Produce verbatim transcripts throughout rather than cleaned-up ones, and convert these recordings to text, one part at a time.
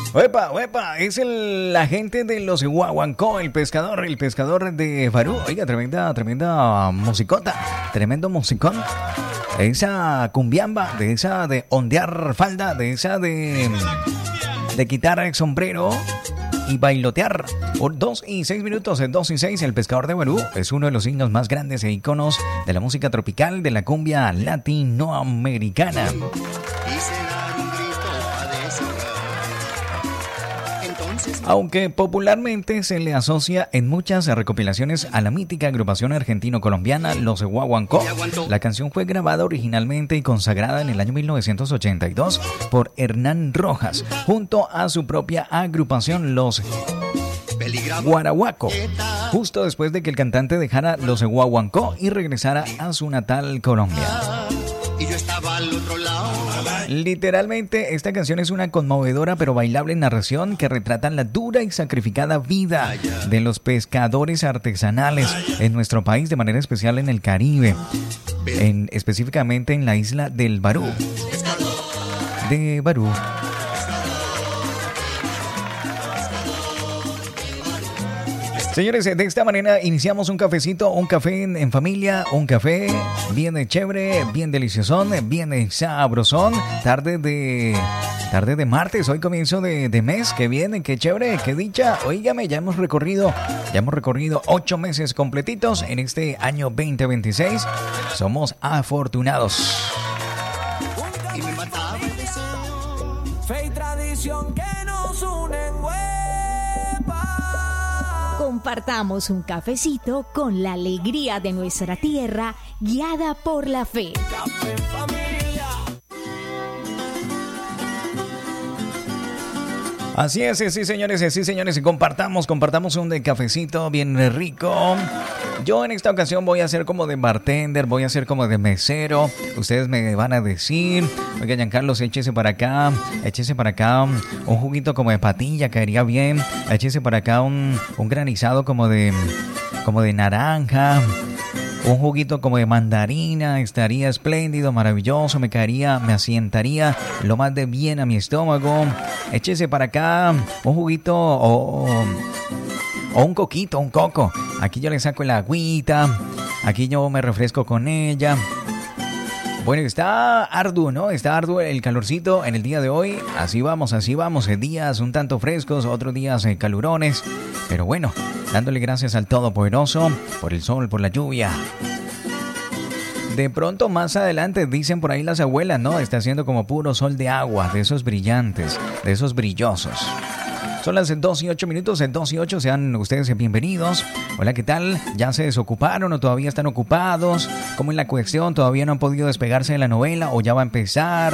Uepa, uepa, es el agente de los Guaguancó, el pescador, el pescador de Barú. Oiga, tremenda, tremenda musicota, tremendo musicón. Esa cumbiamba, de esa de ondear falda, de esa de, de quitar el sombrero y bailotear. Por dos y seis minutos, en dos y seis, el pescador de Barú es uno de los signos más grandes e iconos de la música tropical de la cumbia latinoamericana. Aunque popularmente se le asocia en muchas recopilaciones a la mítica agrupación argentino-colombiana Los Guaguancó, la canción fue grabada originalmente y consagrada en el año mil novecientos ochenta y dos por Hernán Rojas, junto a su propia agrupación Los Guaraguaco, justo después de que el cantante dejara Los Guaguancó y regresara a su natal Colombia. Y yo estaba al otro lado. Literalmente, esta canción es una conmovedora pero bailable narración que retrata la dura y sacrificada vida de los pescadores artesanales en nuestro país, de manera especial en el Caribe, en, específicamente en la isla del Barú. De Barú. Señores, de esta manera iniciamos un cafecito, un café en, en familia, un café bien chévere, bien deliciosón, bien sabrosón. Tarde de tarde de martes, hoy comienzo de, de mes, qué bien, qué chévere, qué dicha. Óigame, ya hemos recorrido, ya hemos recorrido ocho meses completitos en este año veinte veintiséis. Somos afortunados. Y me mataba el deseo, fe y tradición que nos unen, güey. Compartamos un cafecito con la alegría de nuestra tierra, guiada por la fe. Café Familia. Así es, sí señores, sí señores, y compartamos, compartamos un de cafecito bien rico. Yo en esta ocasión voy a ser como de bartender, voy a ser como de mesero. Ustedes me van a decir, oiga, Giancarlos, échese para acá, échese para acá un, un juguito como de patilla, caería bien. Échese para acá un, un granizado como de, como de naranja. Un juguito como de mandarina, estaría espléndido, maravilloso, me caería, me asientaría lo más de bien a mi estómago. Échese para acá un juguito o, o un coquito, un coco. Aquí yo le saco el agüita, aquí yo me refresco con ella. Bueno, está arduo, ¿no? Está arduo el calorcito en el día de hoy. Así vamos, así vamos. Días un tanto frescos, otros días eh, calurones. Pero bueno, dándole gracias al Todopoderoso por el sol, por la lluvia. De pronto más adelante, dicen por ahí las abuelas, ¿no? Está haciendo como puro sol de agua, de esos brillantes, de esos brillosos. Son las dos y ocho minutos, en dos y ocho, sean ustedes bienvenidos. Hola, ¿qué tal? ¿Ya se desocuparon o todavía están ocupados? ¿Cómo es la cuestión? ¿Todavía no han podido despegarse de la novela o ya va a empezar?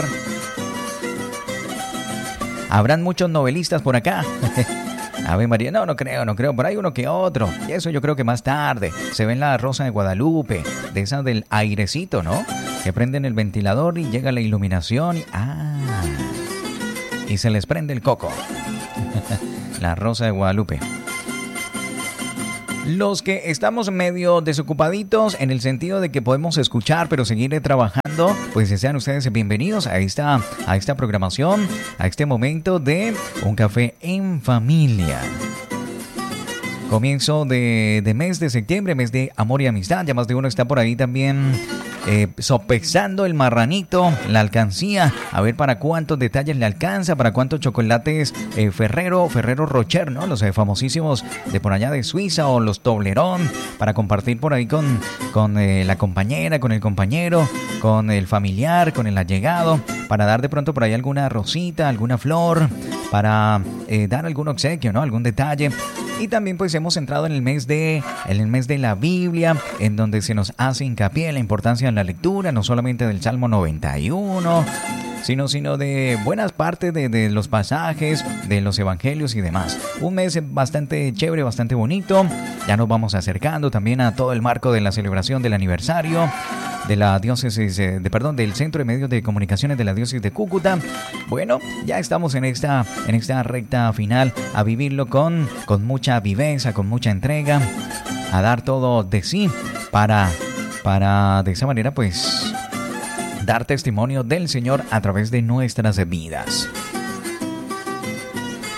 ¿Habrán muchos novelistas por acá? Ave María, no, no creo, no creo, por ahí uno que otro. Y eso yo creo que más tarde. Se ve en la Rosa de Guadalupe, de esa del airecito, ¿no? Que prenden el ventilador y llega la iluminación y... ¡ah! Y se les prende el coco. La Rosa de Guadalupe. Los que estamos medio desocupaditos en el sentido de que podemos escuchar pero seguir trabajando, pues sean ustedes bienvenidos a esta, a esta programación, a este momento de un café en familia. Comienzo de, de mes de septiembre, mes de amor y amistad. Ya más de uno está por ahí también eh, sopesando el marranito, la alcancía. A ver para cuántos detalles le alcanza, para cuántos chocolates eh, Ferrero, Ferrero Rocher, ¿no? Los eh, famosísimos de por allá de Suiza o los Toblerón, para compartir por ahí con, con eh, la compañera, con el compañero, con el familiar, con el allegado, para dar de pronto por ahí alguna rosita, alguna flor, para eh, dar algún obsequio, ¿no? Algún detalle. Y también pues hemos entrado en el mes de en el mes de la Biblia, en donde se nos hace hincapié en la importancia de la lectura, no solamente del Salmo noventa y uno, sino, sino de buenas partes de, de los pasajes, de los evangelios y demás. Un mes bastante chévere, bastante bonito. Ya nos vamos acercando también a todo el marco de la celebración del aniversario de la diócesis, de, de perdón, del Centro de Medios de Comunicaciones de la diócesis de Cúcuta. Bueno, ya estamos en esta, en esta recta final, a vivirlo con, con mucha viveza, con mucha entrega, a dar todo de sí para, para de esa manera, pues, dar testimonio del Señor a través de nuestras vidas.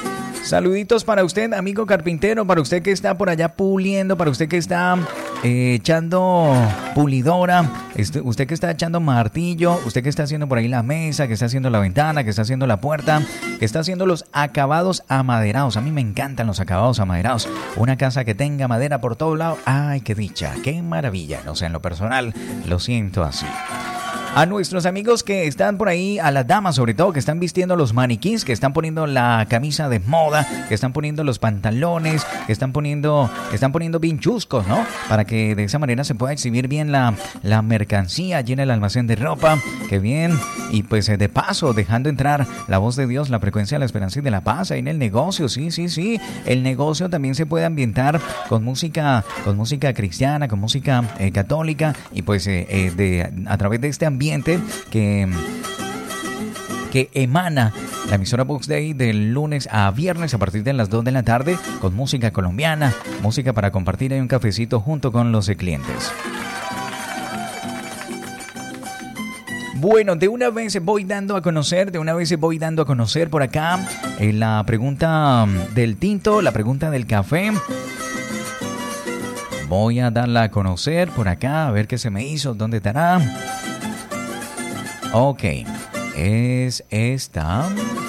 Saluditos para usted, amigo carpintero, para usted que está por allá puliendo, para usted que está eh, echando pulidora, este, usted que está echando martillo, usted que está haciendo por ahí la mesa, que está haciendo la ventana, que está haciendo la puerta, que está haciendo los acabados amaderados. A mí me encantan los acabados amaderados. Una casa que tenga madera por todo lado, ¡ay, qué dicha! ¡Qué maravilla! O sea, en lo personal, lo siento así. A nuestros amigos que están por ahí, a las damas sobre todo, que están vistiendo los maniquís, que están poniendo la camisa de moda, que están poniendo los pantalones, que están poniendo, que están poniendo bien chuscos, ¿no? Para que de esa manera se pueda exhibir bien la, la mercancía allí en el almacén de ropa. ¡Qué bien! Y pues de paso, dejando entrar la voz de Dios, la frecuencia de la esperanza y de la paz ahí en el negocio. Sí, sí, sí. El negocio también se puede ambientar con música, con música cristiana, con música eh, católica. Y pues eh, eh, de, a través de este ambiente que, que emana la emisora Box Day del lunes a viernes a partir de las dos de la tarde con música colombiana, música para compartir en un cafecito junto con los clientes. Bueno, de una vez voy dando a conocer, de una vez voy dando a conocer por acá eh, la pregunta del tinto, la pregunta del café. Voy a darla a conocer por acá, a ver qué se me hizo, dónde estará. Ok, es esta.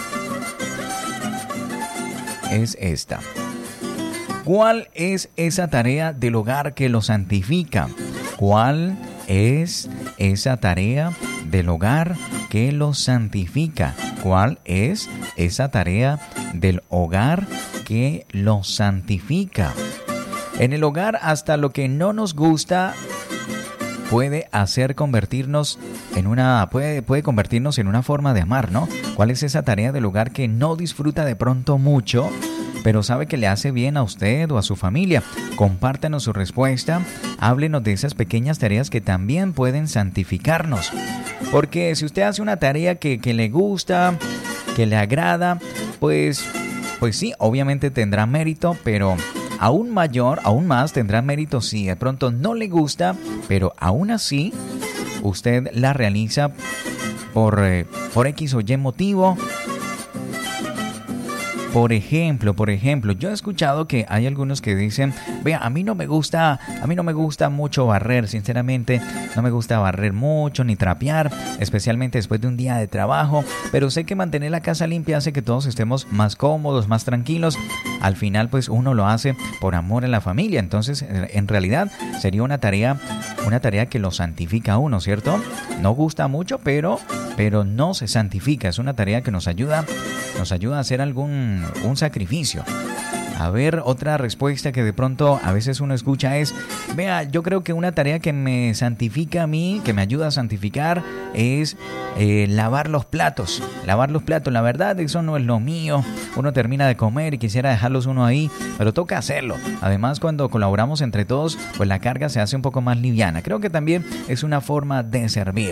Es esta. ¿Cuál es esa tarea del hogar que lo santifica? ¿Cuál es esa tarea del hogar que lo santifica? ¿Cuál es esa tarea del hogar que lo santifica? En el hogar, hasta lo que no nos gusta puede hacer convertirnos en una puede, puede convertirnos en una forma de amar, ¿no? ¿Cuál es esa tarea del hogar que no disfruta de pronto mucho, pero sabe que le hace bien a usted o a su familia? Compártanos su respuesta, háblenos de esas pequeñas tareas que también pueden santificarnos. Porque si usted hace una tarea que, que le gusta, que le agrada, pues, pues sí, obviamente tendrá mérito, pero aún mayor, aún más tendrá mérito si de pronto no le gusta, pero aún así usted la realiza por, eh, por X o Y motivo. Por ejemplo, por ejemplo, yo he escuchado que hay algunos que dicen, vea, a mí no me gusta, a mí no me gusta mucho barrer, sinceramente, no me gusta barrer mucho ni trapear, especialmente después de un día de trabajo, pero sé que mantener la casa limpia hace que todos estemos más cómodos, más tranquilos. Al final, pues uno lo hace por amor a la familia, entonces en realidad sería una tarea, una tarea que lo santifica a uno, ¿cierto? No gusta mucho, pero, pero no se santifica, es una tarea que nos ayuda, nos ayuda a hacer algún un sacrificio. A ver, otra respuesta que de pronto a veces uno escucha es, vea, yo creo que una tarea que me santifica a mí, que me ayuda a santificar, es eh, lavar los platos. Lavar los platos, la verdad, eso no es lo mío. Uno termina de comer y quisiera dejarlos uno ahí, pero toca hacerlo. Además, cuando colaboramos entre todos, pues la carga se hace un poco más liviana. Creo que también es una forma de servir.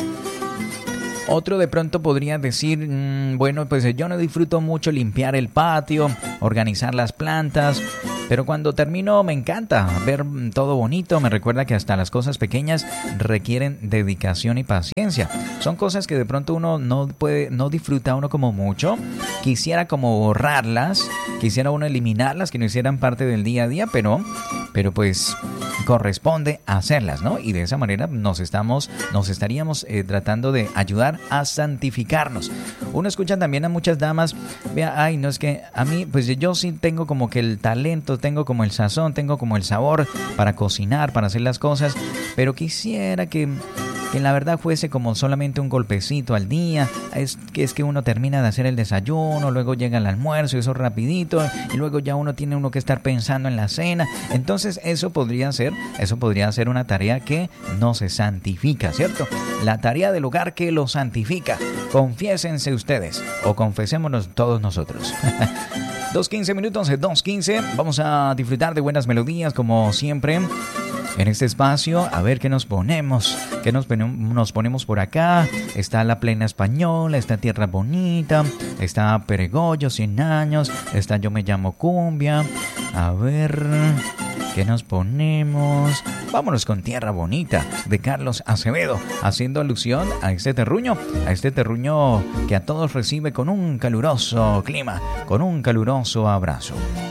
Otro de pronto podría decir, mmm, bueno, pues yo no disfruto mucho limpiar el patio, organizar las plantas, pero cuando termino me encanta ver todo bonito, me recuerda que hasta las cosas pequeñas requieren dedicación y paciencia. Son cosas que de pronto uno no puede, no disfruta uno como mucho, quisiera como borrarlas, quisiera uno eliminarlas, que no hicieran parte del día a día, pero, pero pues corresponde hacerlas, ¿no? Y de esa manera nos estamos, nos estaríamos eh, tratando de ayudar a santificarnos. Uno escucha también a muchas damas, vea, ay, no es que a mí, pues yo sí tengo como que el talento, tengo como el sazón, tengo como el sabor para cocinar, para hacer las cosas, pero quisiera que que la verdad fuese como solamente un golpecito al día. Es que es que uno termina de hacer el desayuno, luego llega el almuerzo y eso rapidito, y luego ya uno tiene uno que estar pensando en la cena. Entonces eso podría ser, eso podría ser una tarea que no se santifica, ¿cierto? La tarea del hogar que lo santifica. Confiésense ustedes, o confesémonos todos nosotros. dos quince minutos, dos quince. Vamos a disfrutar de buenas melodías como siempre en este espacio. A ver qué nos ponemos, qué nos, nos ponemos por acá. Está La Plena Española, está Tierra Bonita, está Peregollo, cien años, está Yo Me Llamo Cumbia. A ver qué nos ponemos. Vámonos con Tierra Bonita de Carlos Acevedo, haciendo alusión a este terruño, a este terruño que a todos recibe con un caluroso clima, con un caluroso abrazo.